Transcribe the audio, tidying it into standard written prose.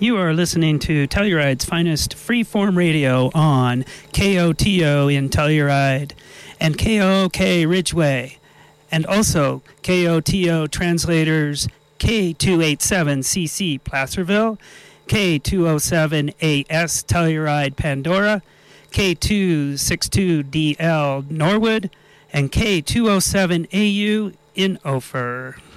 You are listening to Telluride's finest freeform radio on KOTO in Telluride and KOOK Ridgeway, and also KOTO translators K287CC Placerville, K207AS Telluride Pandora, K262DL Norwood, and K207AU in Ophir.